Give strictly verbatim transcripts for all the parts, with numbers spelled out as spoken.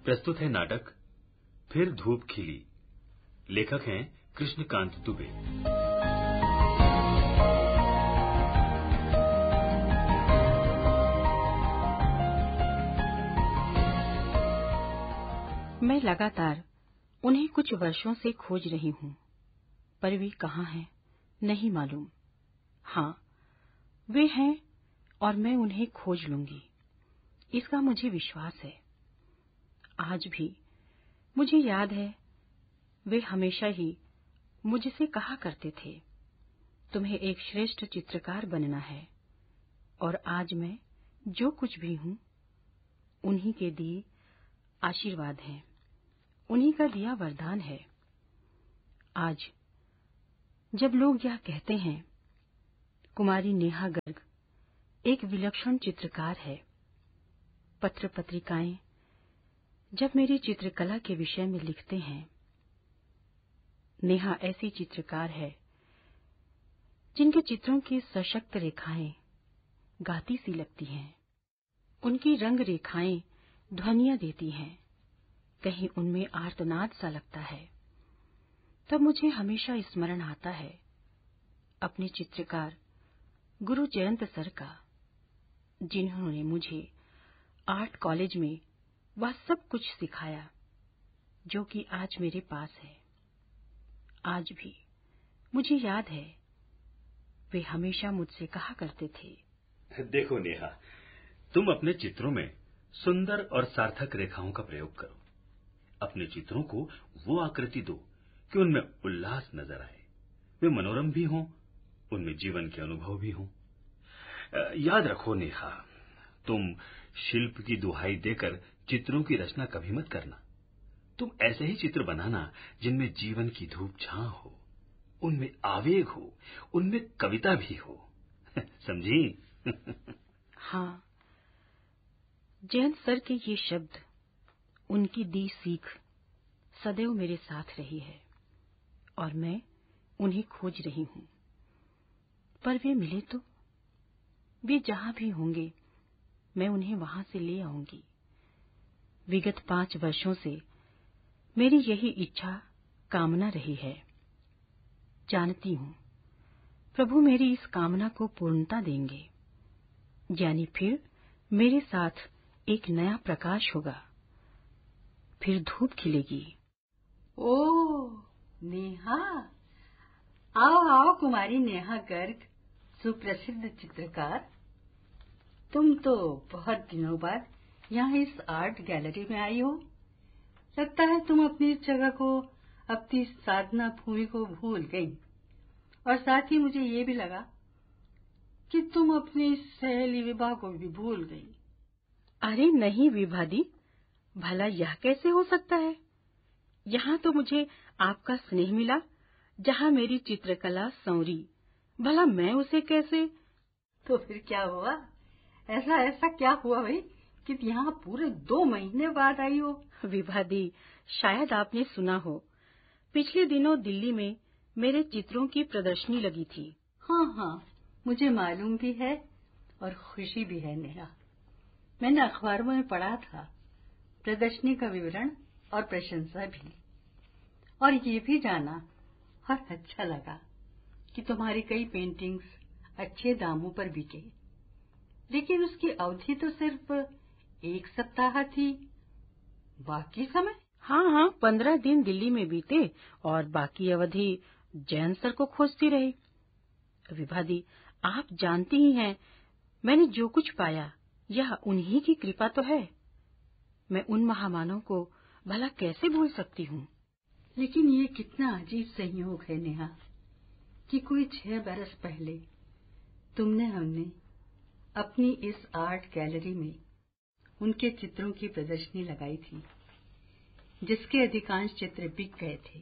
प्रस्तुत है नाटक फिर धूप खिली। लेखक हैं कृष्णकांत दुबे। मैं लगातार उन्हें कुछ वर्षों से खोज रही हूँ, पर वे कहाँ हैं नहीं मालूम। हाँ, वे हैं और मैं उन्हें खोज लूंगी, इसका मुझे विश्वास है। आज भी मुझे याद है, वे हमेशा ही मुझसे कहा करते थे, तुम्हें एक श्रेष्ठ चित्रकार बनना है। और आज मैं जो कुछ भी हूँ, उन्हीं के दिए आशीर्वाद हैं, उन्हीं का दिया वरदान है। आज जब लोग यह कहते हैं कुमारी नेहा गर्ग एक विलक्षण चित्रकार है, पत्र पत्रिकाएं जब मेरी चित्रकला के विषय में लिखते हैं, नेहा ऐसी चित्रकार है जिनके चित्रों की सशक्त रेखाएं गाती सी लगती हैं। उनकी रंग रेखाएं ध्वनियां देती हैं, कहीं उनमें आर्तनाद सा लगता है। तब मुझे हमेशा स्मरण आता है अपने चित्रकार गुरु जयंत सर का, जिन्होंने मुझे आर्ट कॉलेज में वह सब कुछ सिखाया जो कि आज मेरे पास है। आज भी मुझे याद है, वे हमेशा मुझसे कहा करते थे, देखो नेहा, तुम अपने चित्रों में सुंदर और सार्थक रेखाओं का प्रयोग करो। अपने चित्रों को वो आकृति दो कि उनमें उल्लास नजर आए, वे मनोरम भी हों, उनमें जीवन के अनुभव भी हों। याद रखो नेहा, तुम शिल्प की दुहाई देकर चित्रों की रचना कभी मत करना। तुम ऐसे ही चित्र बनाना जिनमें जीवन की धूप छां हो, उनमें आवेग हो, उनमें कविता भी हो। समझी? हाँ, जयंत सर के ये शब्द, उनकी दी सीख सदैव मेरे साथ रही है और मैं उन्हें खोज रही हूँ। पर वे मिले तो, वे जहां भी होंगे मैं उन्हें वहां से ले आऊंगी। विगत पांच वर्षों से मेरी यही इच्छा कामना रही है। जानती हूँ प्रभु मेरी इस कामना को पूर्णता देंगे, यानी फिर मेरे साथ एक नया प्रकाश होगा, फिर धूप खिलेगी। ओ नेहा, आओ आओ कुमारी नेहा गर्ग, सुप्रसिद्ध चित्रकार। तुम तो बहुत दिनों बाद यहाँ इस आर्ट गैलरी में आई हो। लगता है तुम अपनी इस जगह को, अपनी साधना भूमि को भूल गई। और साथ ही मुझे ये भी लगा कि तुम अपनी सहेली विभा को भी भूल गई। अरे नहीं विभा दी, भला यह कैसे हो सकता है? यहाँ तो मुझे आपका स्नेह मिला, जहाँ मेरी चित्रकला संवरी, भला मैं उसे कैसे? तो फिर क्या हुआ? ऐसा ऐसा क्या हुआ भाई कि यहाँ पूरे दो महीने बाद आई हो? विभा दी, शायद आपने सुना हो, पिछले दिनों दिल्ली में मेरे चित्रों की प्रदर्शनी लगी थी। हाँ हाँ, मुझे मालूम भी है और खुशी भी है नेहा। मैंने अखबारों में पढ़ा था प्रदर्शनी का विवरण और प्रशंसा भी, और ये भी जाना और अच्छा लगा कि तुम्हारी कई पेंटिंग्स अच्छे दामों पर बिके। लेकिन उसकी अवधि तो सिर्फ एक सप्ताह थी, बाकी समय? हाँ हाँ, पंद्रह दिन दिल्ली में बीते और बाकी अवधि जयंत सर को खोजती रही। विभा दी, आप जानती ही हैं, मैंने जो कुछ पाया यह उन्हीं की कृपा तो है। मैं उन महामानव को भला कैसे भूल सकती हूँ? लेकिन ये कितना अजीब संयोग है नेहा कि कोई छह बरस पहले तुमने हमने अपनी इस आर्ट गैलरी में उनके चित्रों की प्रदर्शनी लगाई थी, जिसके अधिकांश चित्र बिक गए थे।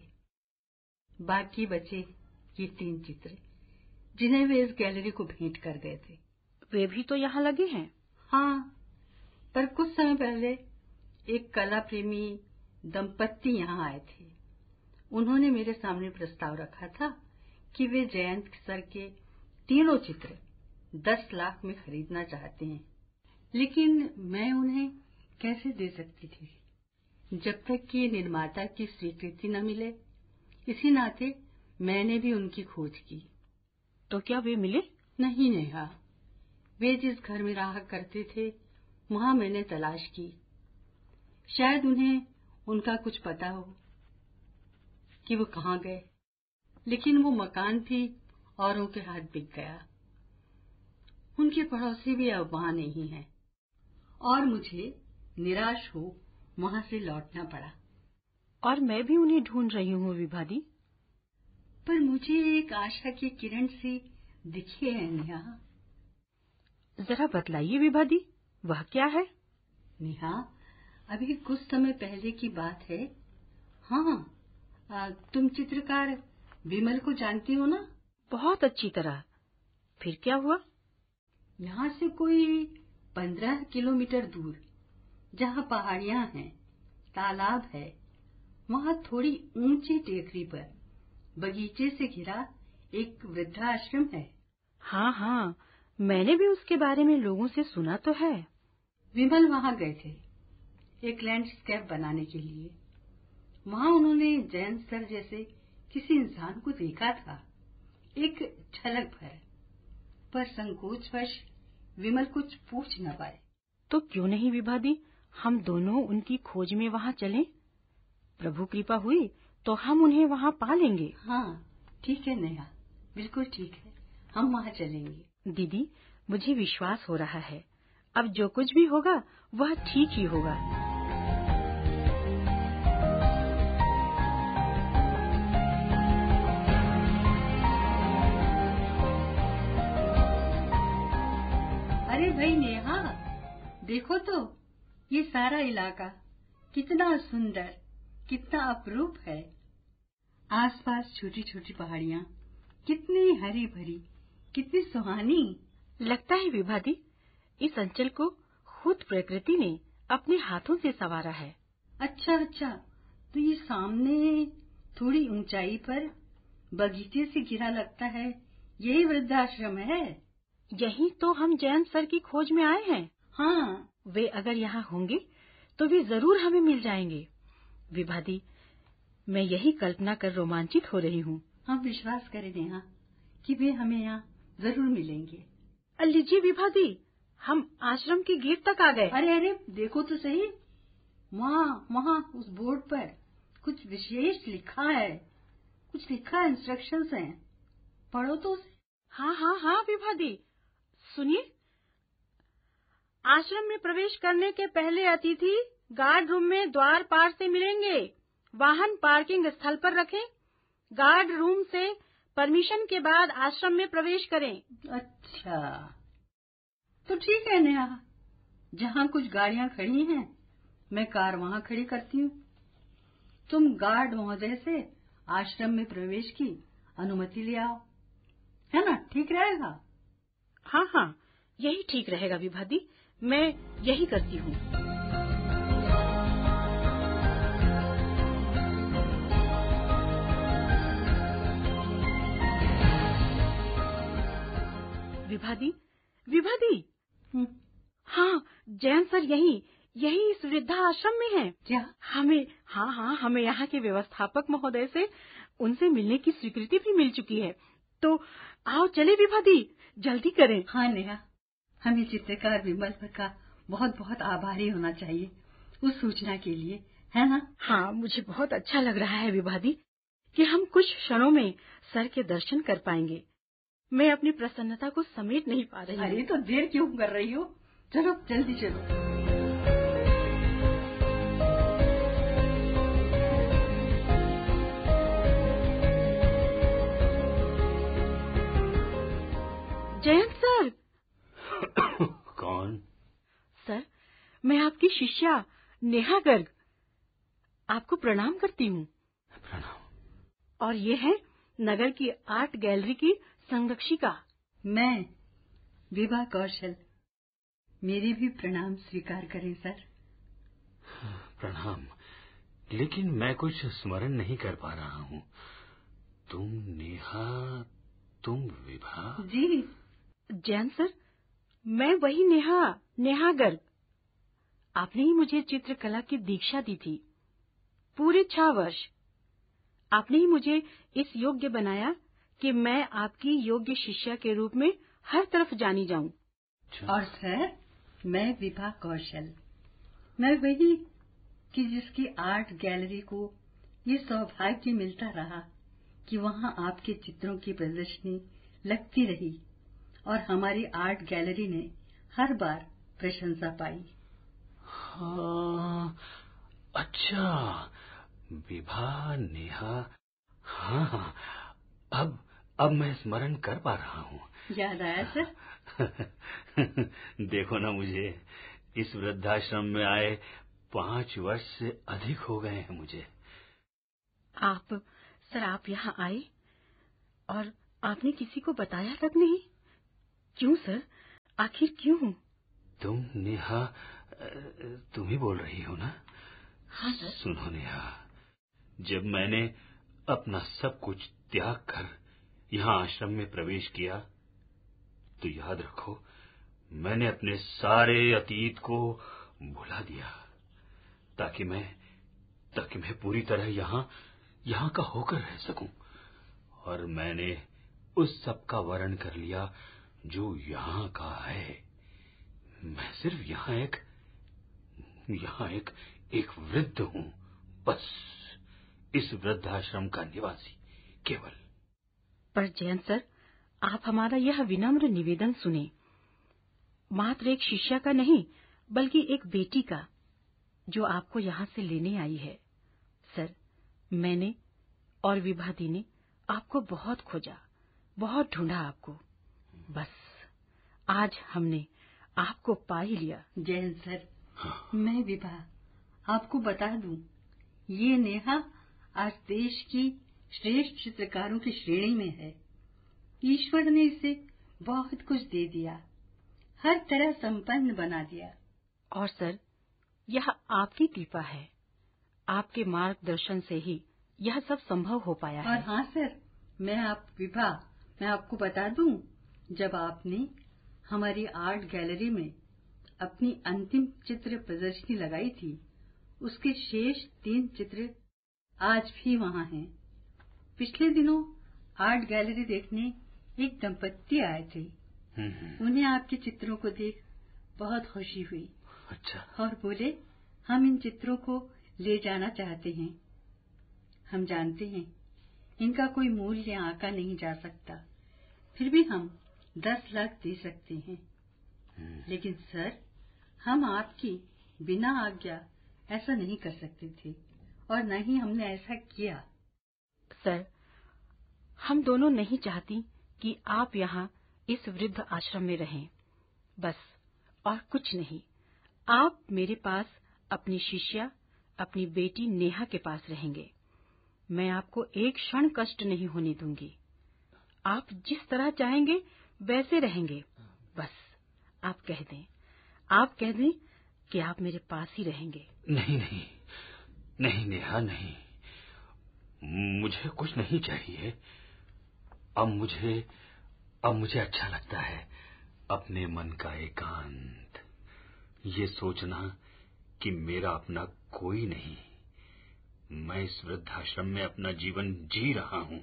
बाकी बचे ये तीन चित्र जिन्हें वे इस गैलरी को भेंट कर गए थे। वे भी तो यहाँ लगे हैं। हाँ, पर कुछ समय पहले एक कला प्रेमी दंपत्ति यहाँ आए थे। उन्होंने मेरे सामने प्रस्ताव रखा था कि वे जयंत सर के तीनों चित्र दस लाख में खरीदना चाहते हैं, लेकिन मैं उन्हें कैसे दे सकती थी? जब तक कि निर्माता की स्वीकृति न मिले, इसी नाते मैंने भी उनकी खोज की। तो क्या वे मिले? नहीं नेहा, वे जिस घर में रहा करते थे वहां मैंने तलाश की। शायद उन्हें उनका कुछ पता हो कि वो कहाँ गए, लेकिन वो मकान भी औरों के हाथ बिक गया। उनके पड़ोसी भी अब वहां नहीं है और मुझे निराश हो वहां से लौटना पड़ा। और मैं भी उन्हें ढूंढ रही हूँ विभा दी। पर मुझे एक आशा की किरण सी दिखी है नेहा। जरा बतलाइए विभा दी, वह क्या है? नेहा, अभी कुछ समय पहले की बात है। हाँ, आ, तुम चित्रकार विमल को जानती हो ना? बहुत अच्छी तरह। फिर क्या हुआ? यहाँ से कोई पंद्रह किलोमीटर दूर, जहाँ पहाड़ियाँ हैं, तालाब है, वहाँ थोड़ी ऊंची टेकरी पर बगीचे से घिरा एक वृद्धाश्रम है। हाँ हाँ, मैंने भी उसके बारे में लोगों से सुना तो है। विमल वहाँ गए थे एक लैंडस्केप बनाने के लिए। वहाँ उन्होंने जैन सर जैसे किसी इंसान को देखा था, एक झलक भर, पर संकोचवश विमल कुछ पूछ न पाए। तो क्यों नहीं विभा दी, हम दोनों उनकी खोज में वहाँ चलें? प्रभु कृपा हुई तो हम उन्हें वहाँ पा लेंगे। हाँ, ठीक है नेहा, बिल्कुल ठीक है, हम वहाँ चलेंगे। दीदी, मुझे विश्वास हो रहा है, अब जो कुछ भी होगा वह ठीक ही होगा। अरे भाई नेहा, देखो तो ये सारा इलाका कितना सुंदर, कितना अपरूप है। आसपास छोटी छोटी पहाड़ियाँ, कितनी हरी भरी, कितनी सुहानी। लगता है विभा दी, इस अंचल को खुद प्रकृति ने अपने हाथों से संवारा है। अच्छा अच्छा, तो ये सामने थोड़ी ऊंचाई पर बगीचे से घिरा लगता है, यही वृद्धाश्रम है। यही तो हम जैन सर की खोज में आए हैं। हाँ, वे अगर यहाँ होंगे तो वे जरूर हमें मिल जाएंगे। विभा दी, मैं यही कल्पना कर रोमांचित हो रही हूँ। हम विश्वास करें नेहा कि वे हमें यहाँ जरूर मिलेंगे। लीजिए विभा दी, हम आश्रम के गेट तक आ गए। अरे अरे, देखो तो सही, वहाँ वहाँ उस बोर्ड पर कुछ विशेष लिखा है, कुछ लिखा है, इंस्ट्रक्शंस हैं, पढ़ो तो उसे। हाँ हाँ हाँ विभा दी, सुनिए। आश्रम में प्रवेश करने के पहले अतिथि गार्ड रूम में द्वार पार से मिलेंगे। वाहन पार्किंग स्थल पर रखें। गार्ड रूम से परमिशन के बाद आश्रम में प्रवेश करें। अच्छा, तो ठीक है नेहा, जहाँ कुछ गाड़ियाँ खड़ी हैं मैं कार वहाँ खड़ी करती हूँ। तुम गार्ड महोदय से आश्रम में प्रवेश की अनुमति ले आओ, है ना? ठीक रहेगा? हाँ हाँ, यही ठीक रहेगा विभा दी, मैं यही करती हूँ। विभा दी, विभा दी, हाँ, जैन सर यही यही इस वृद्धा आश्रम में है। क्या? हमें हाँ हाँ हमें यहाँ के व्यवस्थापक महोदय से उनसे मिलने की स्वीकृति भी मिल चुकी है। तो आओ चले विभा दी, जल्दी करें। हाँ नेहा, हमें चित्रकार विमल का बहुत बहुत आभारी होना चाहिए उस सूचना के लिए, है ना? हाँ, मुझे बहुत अच्छा लग रहा है विभा दी कि हम कुछ क्षणों में सर के दर्शन कर पाएंगे। मैं अपनी प्रसन्नता को समेट नहीं पा रही हूँ। अरे तो देर क्यों कर रही हो? चलो जल्दी चलो। जयंत सर। कौन? सर, मैं आपकी शिष्या नेहा गर्ग आपको प्रणाम करती हूँ। प्रणाम। और ये है नगर की आर्ट गैलरी की संरक्षिका। मैं विभा कौशल, मेरे भी प्रणाम स्वीकार करें सर। प्रणाम, लेकिन मैं कुछ स्मरण नहीं कर पा रहा हूँ। तुम नेहा, तुम विभा? जी जैन सर, मैं वही नेहा नेहा गर्ग। आपने ही मुझे चित्रकला की दीक्षा दी थी। पूरे छह वर्ष। आपने ही मुझे इस योग्य बनाया कि मैं आपकी योग्य शिष्या के रूप में हर तरफ जानी जाऊं। और सर, मैं विभा कौशल, मैं वही कि जिसकी आर्ट गैलरी को ये सौभाग्य मिलता रहा कि वहां आपके चित्रों की प्रदर्शनी लगती रही और हमारी आर्ट गैलरी ने हर बार प्रशंसा पाई। हाँ, अच्छा, विभा, नेहा, हाँ हाँ, अब अब मैं स्मरण कर पा रहा हूँ। याद आया सर? देखो ना, मुझे इस वृद्धाश्रम में आए पांच वर्ष से अधिक हो गए हैं मुझे। आप सर, आप यहाँ आए और आपने किसी को बताया तक नहीं? क्यों सर, आखिर क्यों? तुम नेहा, तुम ही बोल रही हो ना? हाँ सर। सुनो नेहा, जब मैंने अपना सब कुछ त्याग कर यहाँ आश्रम में प्रवेश किया तो याद रखो, मैंने अपने सारे अतीत को भुला दिया ताकि मैं ताकि मैं पूरी तरह यहाँ यहाँ का होकर रह सकूं। और मैंने उस सब का वर्ण कर लिया जो यहाँ का है। मैं सिर्फ यहाँ एक यहाँ एक एक वृद्ध हूँ, बस, इस वृद्धाश्रम का निवासी केवल। पर जयंत सर, आप हमारा यह विनम्र निवेदन सुने, मात्र एक शिष्या का नहीं बल्कि एक बेटी का, जो आपको यहाँ से लेने आई है। सर, मैंने और विभा दी ने आपको बहुत खोजा, बहुत ढूंढा आपको, बस आज हमने आपको पा ही लिया। जयंत सर, मैं विभा आपको बता दूं, ये नेहा आज देश की श्रेष्ठ चित्रकारों की श्रेणी में है। ईश्वर ने इसे बहुत कुछ दे दिया, हर तरह संपन्न बना दिया। और सर, यह आपकी कृपा है, आपके मार्गदर्शन से ही यह सब संभव हो पाया है। और हाँ सर, मैं आप विभा मैं आपको बता दूं, जब आपने हमारी आर्ट गैलरी में अपनी अंतिम चित्र प्रदर्शनी लगाई थी, उसके शेष तीन चित्र आज भी वहां हैं। पिछले दिनों आर्ट गैलरी देखने एक दंपत्ति आए थे। उन्हें आपके चित्रों को देख बहुत खुशी हुई। अच्छा। और बोले, हम इन चित्रों को ले जाना चाहते हैं। हम जानते हैं इनका कोई मूल्य आंका नहीं जा सकता, फिर भी हम दस लाख दे सकते हैं। लेकिन सर, हम आपकी बिना आज्ञा ऐसा नहीं कर सकते थे और न ही हमने ऐसा किया। सर, हम दोनों नहीं चाहती कि आप यहाँ इस वृद्ध आश्रम में रहें, बस, और कुछ नहीं। आप मेरे पास अपनी शिष्या, अपनी बेटी नेहा के पास रहेंगे। मैं आपको एक क्षण कष्ट नहीं होने दूंगी। आप जिस तरह चाहेंगे वैसे रहेंगे। बस आप कह दें, आप कह दें कि आप मेरे पास ही रहेंगे। नहीं नहीं नहीं नेहा, नहीं, मुझे कुछ नहीं चाहिए। अब मुझे अब मुझे अच्छा लगता है अपने मन का एकांत, ये सोचना कि मेरा अपना कोई नहीं। मैं इस वृद्धाश्रम में अपना जीवन जी रहा हूँ।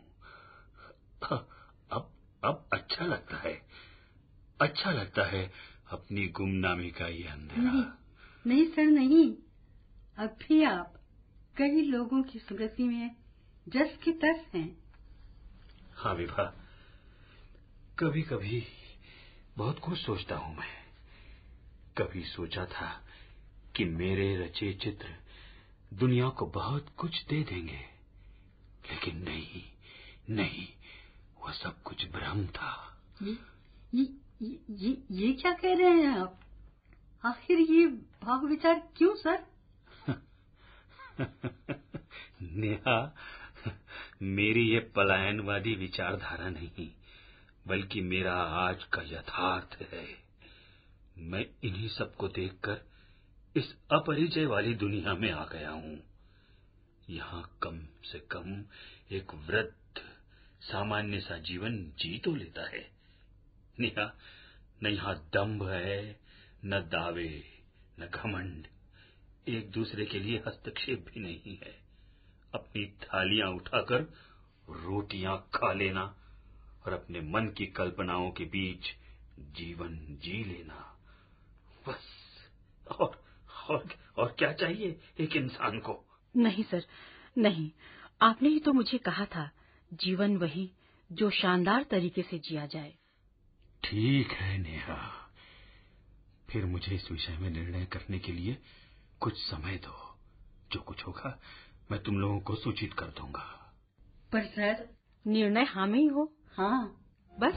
अब अब अच्छा लगता है, अच्छा लगता है अपनी गुमनामी का ये अंधेरा। नहीं, नहीं सर, नहीं। अब भी आप कई लोगों की स्मृति में जस की तस हैं। हाँ विभा, कभी कभी बहुत कुछ सोचता हूँ मैं। कभी सोचा था कि मेरे रचे चित्र दुनिया को बहुत कुछ दे देंगे, लेकिन नहीं, नहीं, वो सब कुछ भ्रम था। ये ये ये ये क्या कह रहे हैं आप? आखिर ये भाव विचार क्यों सर? नेहा, मेरी ये पलायनवादी विचारधारा नहीं, बल्कि मेरा आज का यथार्थ है। मैं इन्हीं सबको देखकर इस अपरिचय वाली दुनिया में आ गया हूँ। यहाँ कम से कम एक वृद्ध सामान्य सा जीवन जी तो लेता है। नेहा, न यहाँ दंभ है, न दावे, न घमंड, एक दूसरे के लिए हस्तक्षेप भी नहीं है। अपनी थालियां उठाकर रोटियां खा लेना और अपने मन की कल्पनाओं के बीच जीवन जी लेना, बस। और और और क्या चाहिए एक इंसान को? नहीं सर, नहीं। आपने ही तो मुझे कहा था, जीवन वही जो शानदार तरीके से जिया जाए। ठीक है नेहा, फिर मुझे इस विषय में निर्णय करने के लिए कुछ समय दो। जो कुछ होगा मैं तुम लोगों को सूचित कर दूंगा। पर सर, निर्णय हाँ में ही हो। हाँ, बस।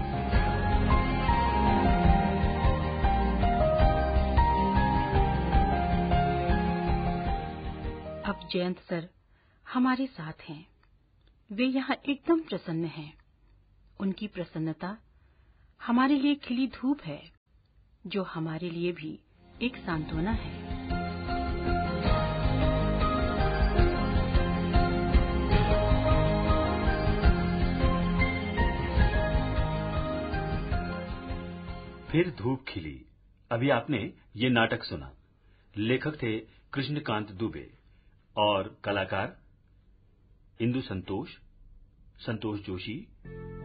अब जयंत सर हमारे साथ हैं। वे यहाँ एकदम प्रसन्न हैं। उनकी प्रसन्नता हमारे लिए खिली धूप है, जो हमारे लिए भी एक सांत्वना है। फिर धूप खिली। अभी आपने ये नाटक सुना। लेखक थे कृष्णकांत दुबे और कलाकार इंदु संतोष, संतोष जोशी